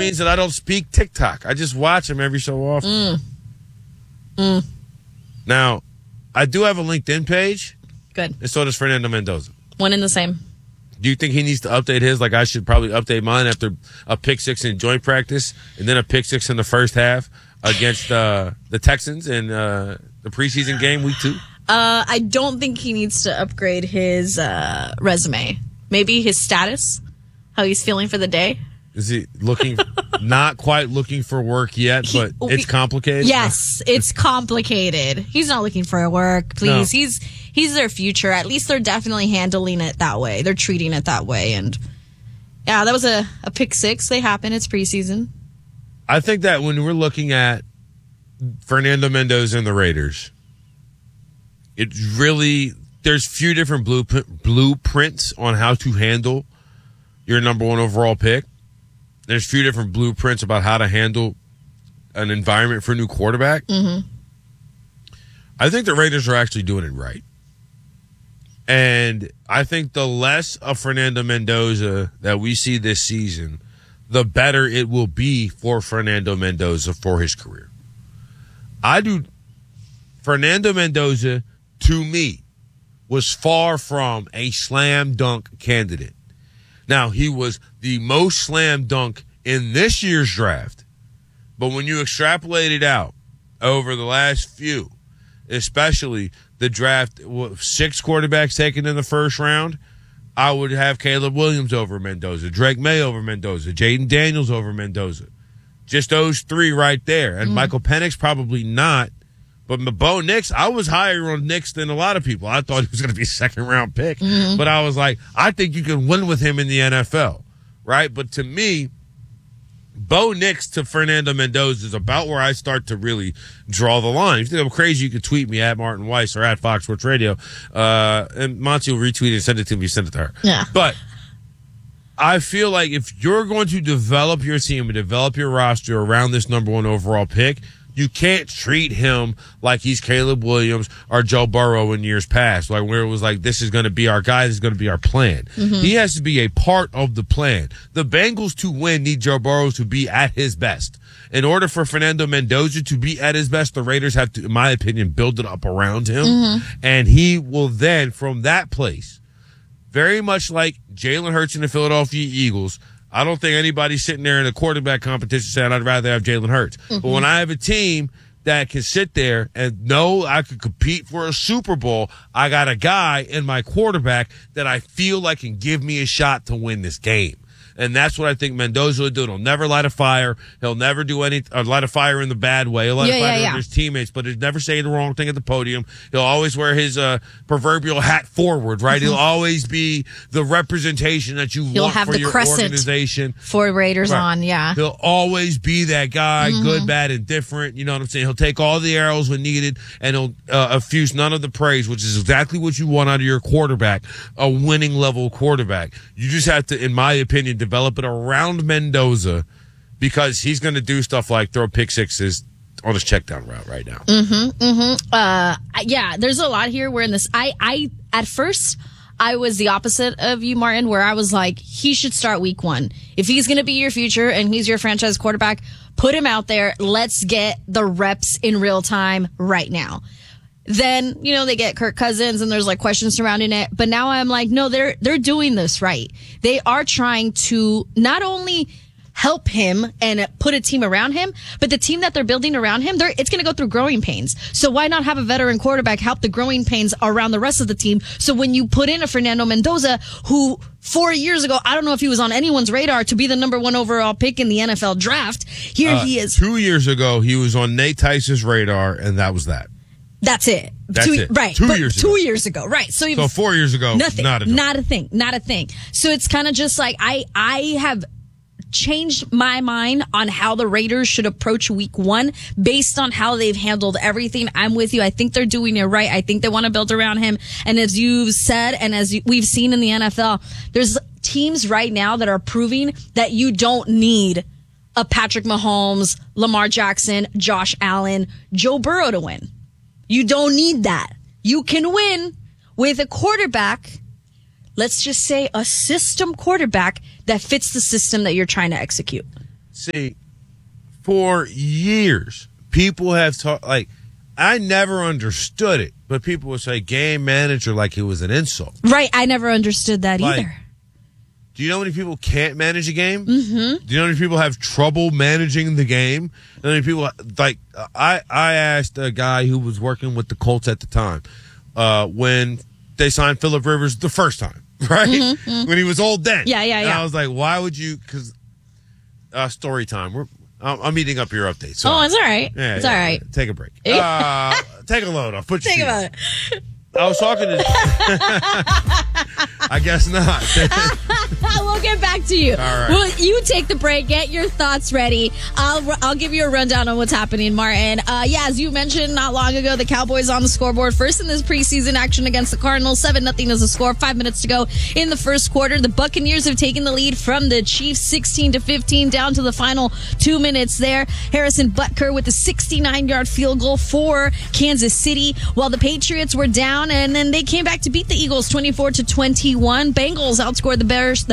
means that I don't speak TikTok. I just watch him every so often. Now, I do have a LinkedIn page. Good. And so does Fernando Mendoza. One and the same. Do you think he needs to update his? Like I should probably update mine after a pick six in joint practice and then a pick six in the first half against the Texans in the preseason game week 2? I don't think he needs to upgrade his resume. Maybe his status, how he's feeling for the day. Is he not quite looking for work yet, but it's complicated? Yes, it's complicated. He's not looking for work, please. No. He's their future. At least they're definitely handling it that way. They're treating it that way. And yeah, that was a pick six. They happen. It's preseason. I think that when we're looking at Fernando Mendoza and the Raiders, it's really, there's few different blueprints on how to handle your number 1 overall pick. There's a few different blueprints about how to handle an environment for a new quarterback. Mm-hmm. I think the Raiders are actually doing it right. And I think the less of Fernando Mendoza that we see this season, the better it will be for Fernando Mendoza for his career. Fernando Mendoza, to me, was far from a slam dunk candidate. Now, he was the most slam dunk in this year's draft. But when you extrapolate it out over the last few, especially the draft, 6 quarterbacks taken in the first round, I would have Caleb Williams over Mendoza, Drake May over Mendoza, Jaden Daniels over Mendoza. Just those 3 right there. And Michael Penix probably not. But Bo Nix, I was higher on Nix than a lot of people. I thought he was going to be a second-round pick. Mm-hmm. But I was like, I think you can win with him in the NFL, right? But to me, Bo Nix to Fernando Mendoza is about where I start to really draw the line. If you think I'm crazy, you can tweet me at Martin Weiss or at Fox Sports Radio. And Monty will retweet it and send it to me. Send it to her. Yeah. But I feel like if you're going to develop your team and develop your roster around this number 1 overall pick, you can't treat him like he's Caleb Williams or Joe Burrow in years past, like where it was like, this is going to be our guy, this is going to be our plan. Mm-hmm. He has to be a part of the plan. The Bengals to win need Joe Burrow to be at his best. In order for Fernando Mendoza to be at his best, the Raiders have to, in my opinion, build it up around him. Mm-hmm. And he will then, from that place, very much like Jalen Hurts and the Philadelphia Eagles, I don't think anybody's sitting there in a quarterback competition saying I'd rather have Jalen Hurts. Mm-hmm. But when I have a team that can sit there and know I could compete for a Super Bowl, I got a guy in my quarterback that I feel like can give me a shot to win this game. And that's what I think Mendoza will do. He'll never light a fire. He'll never do light a fire in the bad way. He'll light a fire to his teammates, but he'll never say the wrong thing at the podium. He'll always wear his proverbial hat forward, right? Mm-hmm. He'll always be the representation that you want for your organization. For Raiders on, yeah. He'll always be that guy, good, bad, and different. You know what I'm saying? He'll take all the arrows when needed, and he'll effuse none of the praise, which is exactly what you want out of your quarterback, a winning level quarterback. You just have to, in my opinion, develop it around Mendoza because he's going to do stuff like throw pick sixes on his check down route right now. Yeah, there's a lot here. We're in this. I at first I was the opposite of you, Martin, where I was like, he should start week 1. If he's going to be your future and he's your franchise quarterback, put him out there. Let's get the reps in real time right now. Then, they get Kirk Cousins and there's like questions surrounding it. But now I'm like, no, they're doing this right. They are trying to not only help him and put a team around him, but the team that they're building around him, it's going to go through growing pains. So why not have a veteran quarterback help the growing pains around the rest of the team? So when you put in a Fernando Mendoza, who 4 years ago, I don't know if he was on anyone's radar to be the number 1 overall pick in the NFL draft. Here he is. 2 years ago, he was on Nate Tice's radar, and that was that. That's it. Right. 2 years ago. 2 years ago. Right. So 4 years ago, nothing. Not a thing. So it's kind of just like I have changed my mind on how the Raiders should approach week 1 based on how they've handled everything. I'm with you. I think they're doing it right. I think they want to build around him. And as you've said, and as we've seen in the NFL, there's teams right now that are proving that you don't need a Patrick Mahomes, Lamar Jackson, Josh Allen, Joe Burrow to win. You don't need that. You can win with a quarterback, let's just say a system quarterback that fits the system that you're trying to execute. See, for years, people have talked, like, I never understood it, but people would say game manager like it was an insult. Right. I never understood that Like, either. Do you know how many people can't manage a game? Mm-hmm. Do you know how many people have trouble managing the game? How many people, like, I asked a guy who was working with the Colts at the time when they signed Phillip Rivers the first time, right? Mm-hmm. When he was old then. Yeah. And I was like, why would you, because story time. I'm eating up your update. So it's all right. Yeah, it's all right. Take a break. Take a load off. Put your Think feet about up. it. I was talking to. I guess not. We'll get back to you. All right. Well, you take the break. Get your thoughts ready. I'll give you a rundown on what's happening, Martin. As you mentioned not long ago, the Cowboys on the scoreboard first in this preseason action against the Cardinals. 7-0 is the score. 5 minutes to go in the first quarter. The Buccaneers have taken the lead from the Chiefs 16-15 down to the final 2 minutes there. Harrison Butker with a 69-yard field goal for Kansas City, while the Patriots were down, and then they came back to beat the Eagles 24-21. Bengals outscored the Bears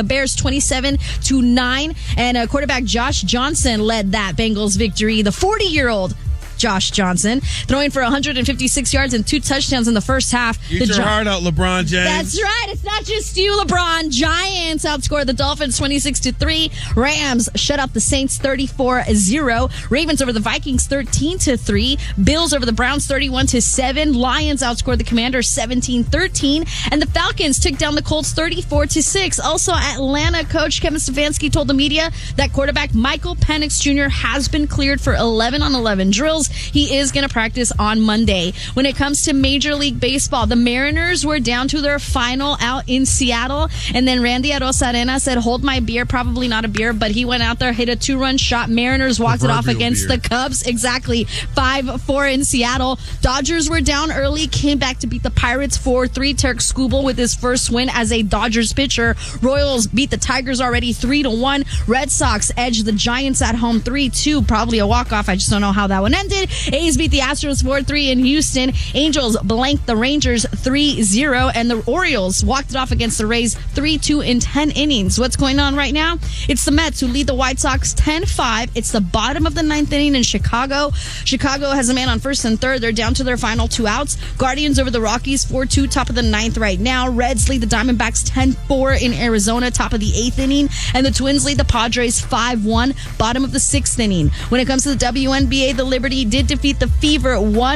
27-9, and quarterback Josh Johnson led that Bengals victory. The 40-year-old Josh Johnson throwing for 156 yards and 2 touchdowns in the first half. Eat your heart out, LeBron James. That's right. It's not just you, LeBron. Giants outscored the Dolphins 26-3. Rams shut out the Saints 34-0. Ravens over the Vikings 13-3. Bills over the Browns 31-7. Lions outscored the Commanders 17-13. And the Falcons took down the Colts 34-6. Also, Atlanta coach Kevin Stefanski told the media that quarterback Michael Penix Jr. has been cleared for 11-on-11 drills. He is going to practice on Monday. When it comes to Major League Baseball, the Mariners were down to their final out in Seattle, and then Randy Arozarena said, hold my beer, probably not a beer, but he went out there, hit a 2-run shot. Mariners walked it off against the Cubs. Exactly. 5-4 in Seattle. Dodgers were down early, came back to beat the Pirates 4-3. Turk Skubal with his first win as a Dodgers pitcher. Royals beat the Tigers already 3-1. Red Sox edged the Giants at home 3-2. Probably a walk-off. I just don't know how that one ended. A's beat the Astros 4-3 in Houston. Angels blanked the Rangers 3-0. And the Orioles walked it off against the Rays 3-2 in 10 innings. What's going on right now? It's the Mets who lead the White Sox 10-5. It's the bottom of the 9th inning in Chicago. Chicago has a man on first and third. They're down to their final 2 outs. Guardians over the Rockies 4-2, top of the 9th right now. Reds lead the Diamondbacks 10-4 in Arizona, top of the 8th inning. And the Twins lead the Padres 5-1, bottom of the 6th inning. When it comes to the WNBA, the Liberty did defeat the Fever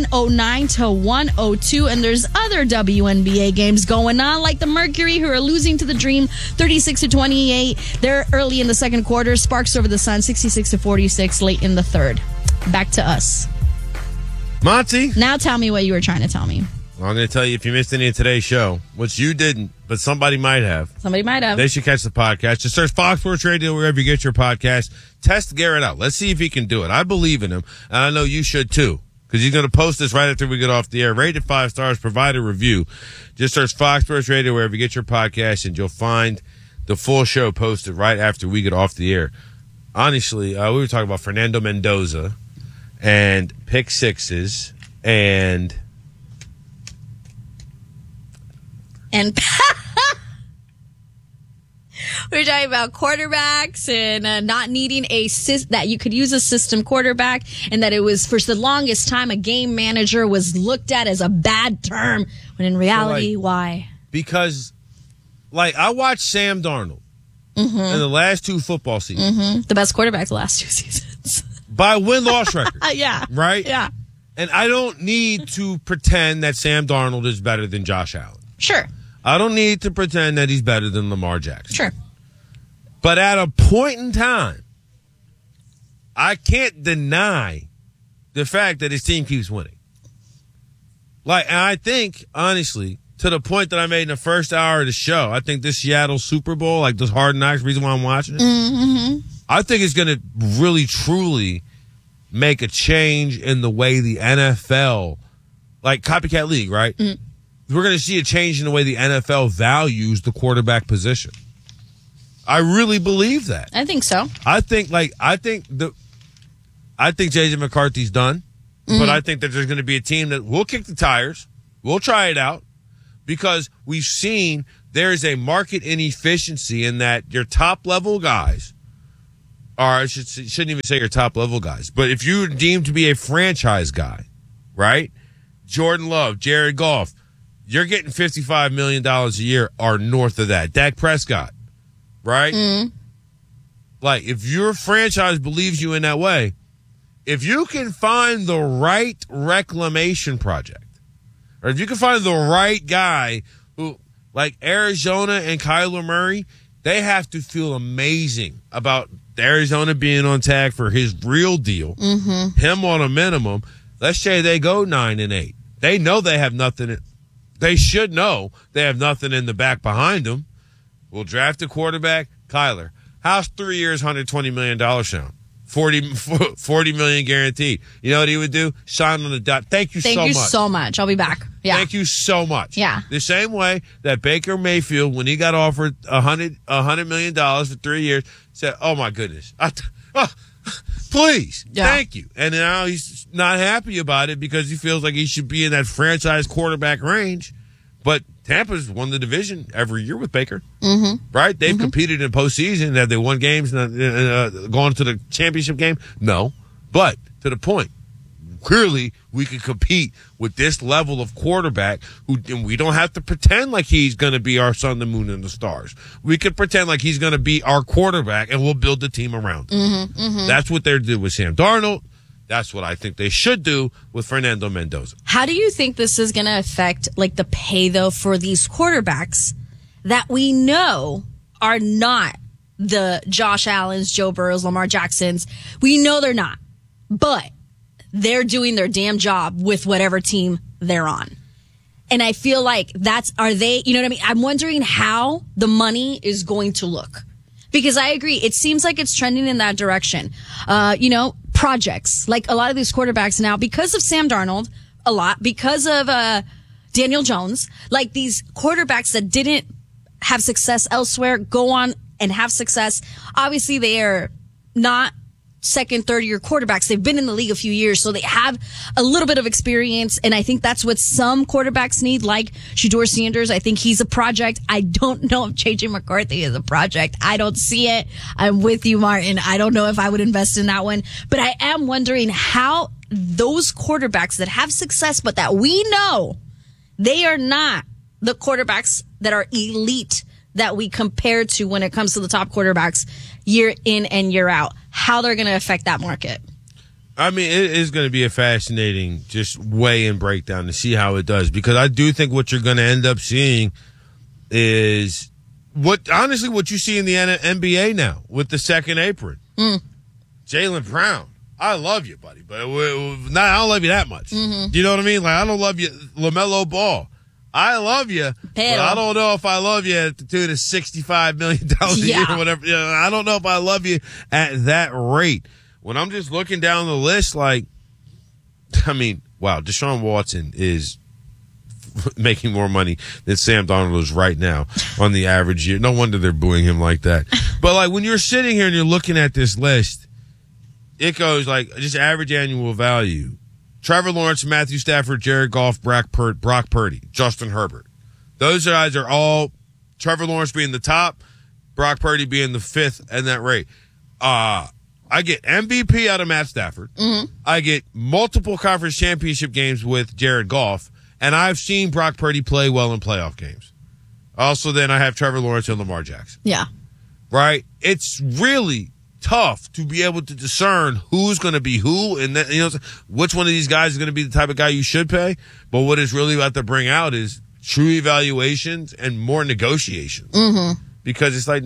109-102, and there's other WNBA games going on, like the Mercury, who are losing to the Dream 36-28. They're early in the second quarter. Sparks over the Sun 66-46 late in the third. Back to us. Monty. Now tell me what you were trying to tell me. Well, I'm going to tell you, if you missed any of today's show, which you didn't, but somebody might have. Somebody might have. They should catch the podcast. Just search Fox Sports Radio wherever you get your podcast. Test Garrett out. Let's see if he can do it. I believe in him, and I know you should too, because he's going to post this right after we get off the air. Rate it 5 stars. Provide a review. Just search Fox Sports Radio wherever you get your podcast, and you'll find the full show posted right after we get off the air. Honestly, we were talking about Fernando Mendoza and pick sixes and we're talking about quarterbacks and not needing that you could use a system quarterback, and that it was for the longest time a game manager was looked at as a bad term, when in reality, why? Because, I watched Sam Darnold in the last 2 football seasons. The best quarterback the last 2 seasons. By win-loss record. Yeah. Right? Yeah. And I don't need to pretend that Sam Darnold is better than Josh Allen. Sure. I don't need to pretend that he's better than Lamar Jackson. Sure. But at a point in time, I can't deny the fact that his team keeps winning. And I think, honestly, to the point that I made in the first hour of the show, I think this Seattle Super Bowl, this Hard Knocks, reason why I'm watching it, I think it's going to really, truly make a change in the way the NFL, copycat league, right? We're going to see a change in the way the NFL values the quarterback position. I really believe that. I think so. I think JJ McCarthy's done, but I think that there's going to be a team that will kick the tires. We'll try it out, because we've seen there is a market inefficiency in that your top level guys or I shouldn't even say your top level guys, but if you're deemed to be a franchise guy, right? Jordan Love, Jared Goff, you're getting $55 million a year or north of that. Dak Prescott, right? Mm-hmm. Like, if your franchise believes you in that way, if you can find the right reclamation project, or if you can find the right guy who, like Arizona and Kyler Murray, they have to feel amazing about Arizona being on tag for his real deal, him on a minimum. Let's say they go 9-8. They know they have nothing. They should know they have nothing in the back behind them. We'll draft a quarterback. Kyler, how's 3 years, $120 million sound? 40 million guaranteed. You know what he would do? Sign on the dot. Thank you so much. Thank you so much. I'll be back. Yeah. Thank you so much. Yeah. The same way that Baker Mayfield, when he got offered $100 million for 3 years, said, "Oh my goodness, please, thank you." And now he's not happy about it because he feels like he should be in that franchise quarterback range. But Tampa's won the division every year with Baker, right? They've competed in postseason. Have they won games and gone to the championship game? No. But to the point, clearly we can compete with this level of quarterback and we don't have to pretend like he's going to be our sun, the moon, and the stars. We can pretend like he's going to be our quarterback and we'll build the team around him. That's what they're doing with Sam Darnold. That's what I think they should do with Fernando Mendoza. How do you think this is going to affect, like, the pay, though, for these quarterbacks that we know are not the Josh Allens, Joe Burrows, Lamar Jacksons? We know they're not, but they're doing their damn job with whatever team they're on. And I feel like are they, you know what I mean? I'm wondering how the money is going to look. Because I agree, it seems like it's trending in that direction. Projects, like a lot of these quarterbacks now, because of Sam Darnold, a lot, because of Daniel Jones, like these quarterbacks that didn't have success elsewhere go on and have success. Obviously, they are not second, third year quarterbacks. They've been in the league a few years, so they have a little bit of experience. And I think that's what some quarterbacks need, like Shedeur Sanders. I think he's a project. I don't know if JJ McCarthy is a project. I don't see it. I'm with you, Martin. I don't know if I would invest in that one, but I am wondering how those quarterbacks that have success, but that we know they are not the quarterbacks that are elite that we compare to when it comes to the top quarterbacks year in and year out, how they're going to affect that market. I mean, it is going to be a fascinating just weigh and breakdown to see how it does, because I do think what you're going to end up seeing is what you see in the NBA now with the second apron. Jaylen Brown, I love you, buddy, but I don't love you that much. Do you know what I mean? Like, I don't love you. LaMelo Ball, I love you, but I don't know if I love you at the tune of $65 million a year or whatever. I don't know if I love you at that rate. When I'm just looking down the list, like, I mean, wow, Deshaun Watson is making more money than Sam Darnold is right now on the average year. No wonder they're booing him like that. But, like, when you're sitting here and you're looking at this list, it goes, like, just average annual value. Trevor Lawrence, Matthew Stafford, Jared Goff, Brock Purdy, Justin Herbert. Those guys are all, Trevor Lawrence being the top, Brock Purdy being the fifth in that rate. I get MVP out of Matt Stafford. I get multiple conference championship games with Jared Goff, and I've seen Brock Purdy play well in playoff games. Also, then I have Trevor Lawrence and Lamar Jackson. Yeah. Right? It's really tough to be able to discern who's going to be who, and that, which one of these guys is going to be the type of guy you should pay. But what it's really about to bring out is true evaluations and more negotiations. Because it's like,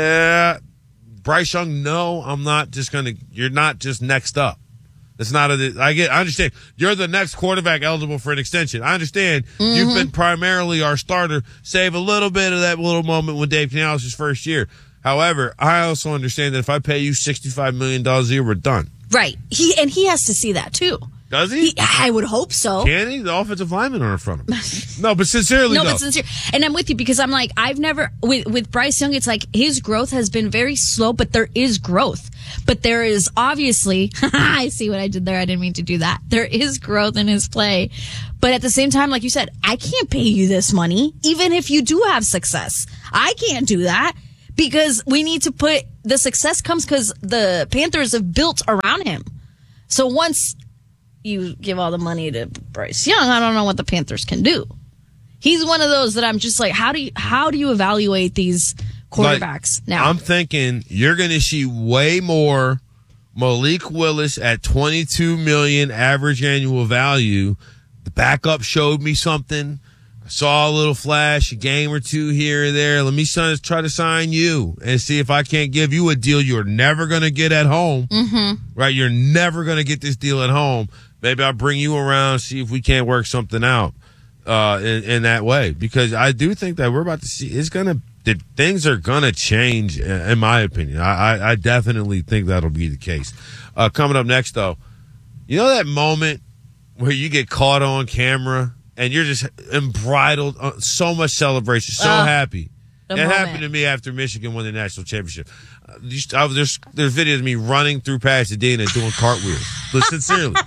Bryce Young, no, I'm not just going to, you're not just next up. It's not I understand. You're the next quarterback eligible for an extension. I understand. You've been primarily our starter, save a little bit of that little moment when Dave Canales' first year. However, I also understand that if I pay you $65 million a year, we're done. Right. He has to see that too. Does he? I would hope so. Can he? The offensive linemen are in front of him. No, but sincerely, but sincerely. And I'm with you because I'm like, I've never, with Bryce Young, it's like his growth has been very slow, but there is growth. But there is obviously, I see what I did there. I didn't mean to do that. There is growth in his play. But at the same time, like you said, I can't pay you this money, even if you do have success. I can't do that. because we need to put the success comes because the Panthers have built around him. So once you give all the money to Bryce Young, I don't know what the Panthers can do. He's one of those that I'm just like, how do you evaluate these quarterbacks now? I'm thinking you're going to see way more Malik Willis at $22 million average annual value. The backup showed me something. I saw a little flash, a game or two here or there. Let me try to sign you and see if I can't give you a deal you're never going to get at home. Mm-hmm. Right? You're never going to get this deal at home. Maybe I'll bring you around, see if we can't work something out in that way. Because I do think that we're about to see things are going to change, in my opinion. I definitely think that'll be the case. Coming up next, though, you know that moment where you get caught on camera and you're just embroiled, so much celebration, so happy. It happened to me after Michigan won the national championship. There's videos of me running through Pasadena doing cartwheels, but sincerely.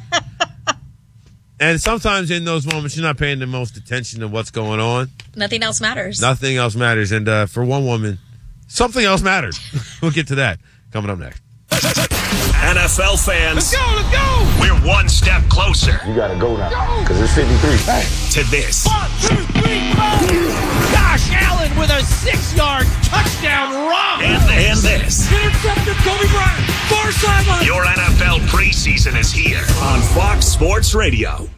And sometimes in those moments, you're not paying the most attention to what's going on. Nothing else matters. Nothing else matters. And for one woman, something else matters. We'll get to that coming up next. NFL fans, let's go! We're one step closer. You gotta go now, because it's 53. Hey. To this. 1, 2, 3, 4. Josh Allen with a 6-yard touchdown run. And this. Intercepted Kobe Bryant. Far sideline. Your NFL preseason is here on Fox Sports Radio.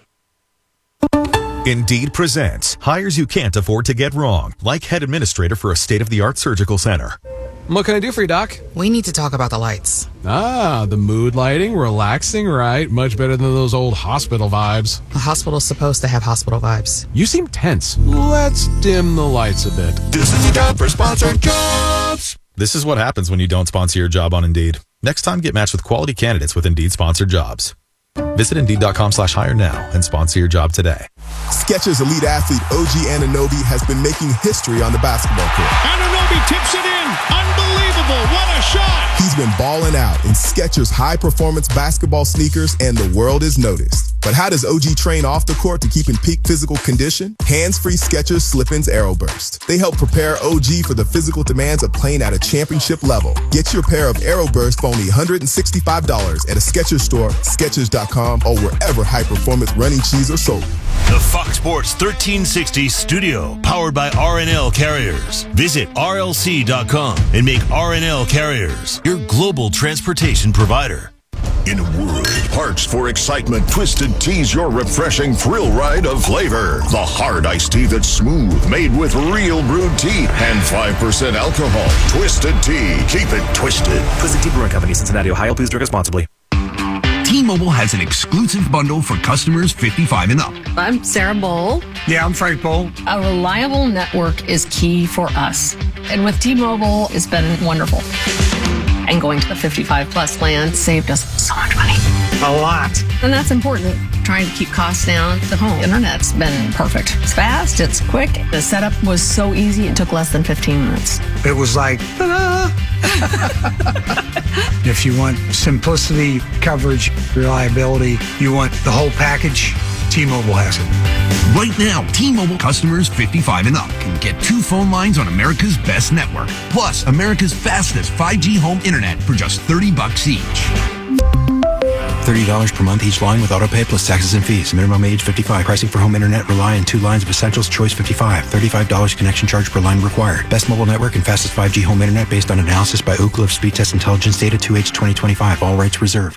Indeed presents hires you can't afford to get wrong, like head administrator for a state-of-the-art surgical center. What can I do for you, Doc? We need to talk about the lights. Ah, the mood lighting, relaxing, right? Much better than those old hospital vibes. A hospital's supposed to have hospital vibes. You seem tense. Let's dim the lights a bit. This is your job for sponsored jobs. This is what happens when you don't sponsor your job on Indeed. Next time, get matched with quality candidates with Indeed sponsored jobs. Visit Indeed.com/hire now and sponsor your job today. Skechers elite athlete OG Anunoby has been making history on the basketball court. Anunoby tips it in. Unbelievable. What a shot. He's been balling out in Skechers high-performance basketball sneakers, and the world is noticed. But how does OG train off the court to keep in peak physical condition? Hands-free Skechers Slip-ins AeroBurst. They help prepare OG for the physical demands of playing at a championship level. Get your pair of AeroBurst for only $165 at a Skechers store, Skechers.com, or wherever high-performance running shoes are sold. The Fox Sports 1360 studio, powered by RNL Carriers. Visit RLC.com and make RNL Carriers your global transportation provider. In a world of parts for excitement, Twisted Tea's your refreshing thrill ride of flavor. The hard iced tea that's smooth, made with real brewed tea and 5% alcohol. Twisted Tea. Keep it twisted. Twisted Tea Brewing Company, Cincinnati, Ohio. Please drink responsibly. T-Mobile has an exclusive bundle for customers 55 and up. I'm Sarah Bowl. Yeah, I'm Frank Bowl. A reliable network is key for us. And with T-Mobile, it's been wonderful. And going to the 55 plus plan saved us so much money. A lot. And that's important. Trying to keep costs down. The home internet's been perfect. It's fast, it's quick. The setup was so easy, it took less than 15 minutes. It was like, ta-da! If you want simplicity, coverage, reliability, you want the whole package, T-Mobile has it. Right now, T-Mobile customers 55 and up can get 2 phone lines on America's best network, plus America's fastest 5G home internet for just $30 each. $30 per month each line with autopay plus taxes and fees. Minimum age 55. Pricing for home internet rely on 2 lines of Essentials. Choice 55. $35 connection charge per line required. Best mobile network and fastest 5G home internet based on analysis by Ookla of Speed Test Intelligence data 2H 2025. All rights reserved.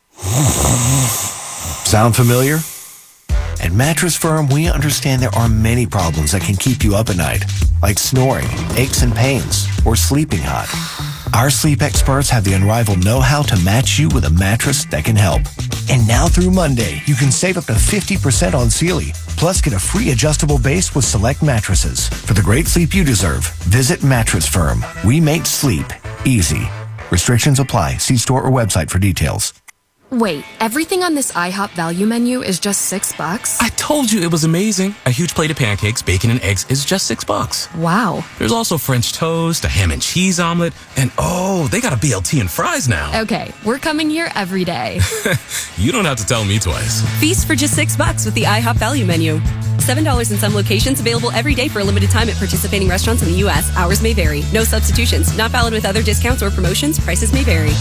Sound familiar? At Mattress Firm, we understand there are many problems that can keep you up at night, like snoring, aches and pains, or sleeping hot. Our sleep experts have the unrivaled know-how to match you with a mattress that can help. And now through Monday, you can save up to 50% on Sealy. Plus, get a free adjustable base with select mattresses. For the great sleep you deserve, visit Mattress Firm. We make sleep easy. Restrictions apply. See store or website for details. Wait, everything on this IHOP value menu is just $6? I told you it was amazing. A huge plate of pancakes, bacon, and eggs is just $6. Wow. There's also French toast, a ham and cheese omelet, and oh, they got a BLT and fries now. Okay, we're coming here every day. You don't have to tell me twice. Feast for just $6 with the IHOP value menu. $7 in some locations. Available every day for a limited time at participating restaurants in the U.S. Hours may vary. No substitutions. Not valid with other discounts or promotions. Prices may vary.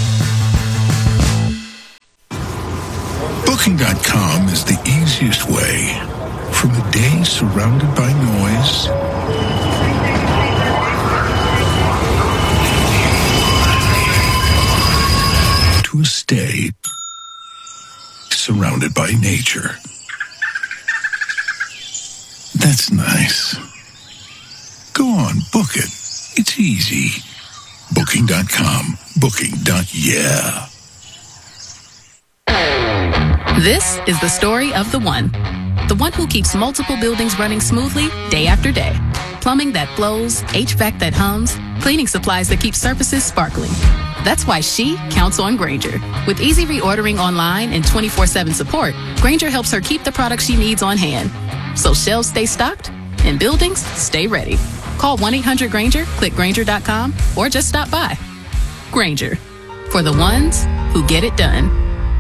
Booking.com is the easiest way from a day surrounded by noise to a stay surrounded by nature. That's nice. Go on, book it. It's easy. Booking.com. Booking.yeah. This is the story of the one who keeps multiple buildings running smoothly day after day. Plumbing that flows, HVAC that hums, cleaning supplies that keep surfaces sparkling. That's why she counts on Grainger. With easy reordering online and 24/7 support, Grainger helps her keep the products she needs on hand. So shelves stay stocked and buildings stay ready. Call 1-800-GRAINGER, click Grainger.com, or just stop by. Grainger, for the ones who get it done.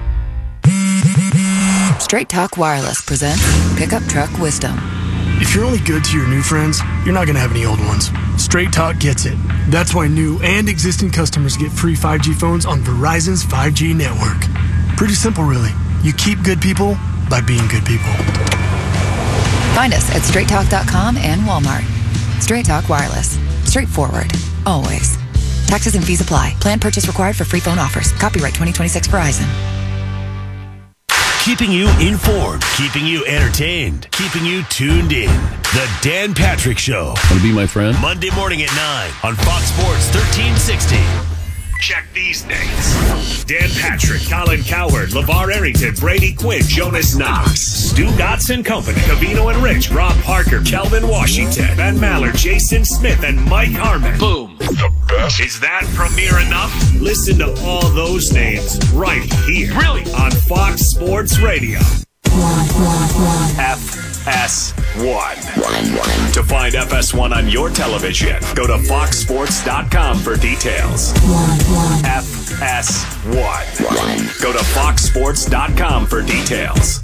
Straight Talk Wireless presents Pickup Truck Wisdom. If you're only good to your new friends, you're not going to have any old ones. Straight Talk gets it. That's why new and existing customers get free 5G phones on Verizon's 5G network. Pretty simple, really. You keep good people by being good people. Find us at straighttalk.com and Walmart. Straight Talk Wireless. Straightforward. Always. Taxes and fees apply. Plan purchase required for free phone offers. Copyright 2026 Verizon. Keeping you informed, keeping you entertained, keeping you tuned in. The Dan Patrick Show. Want to be my friend? Monday morning at 9 on Fox Sports 1360. Check these names: Dan Patrick, Colin Cowherd, LeVar Arrington, Brady Quinn, Jonas Knox, Stu Gotts and Company, Cavino and Rich, Rob Parker, Kelvin Washington, Ben Maller, Jason Smith, and Mike Harmon. Boom. The best. Is that premiere enough? Listen to all those names right here. Really? On Fox Sports Radio. FS1. To find FS1 on your television, go to foxsports.com for details. FS1. Go to foxsports.com for details.